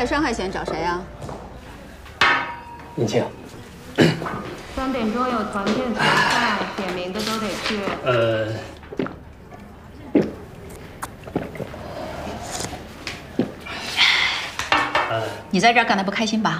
在伤害县找谁啊？ 宁静。 3点钟有团建决赛，点名的都得去。 你在这儿干得不开心吧？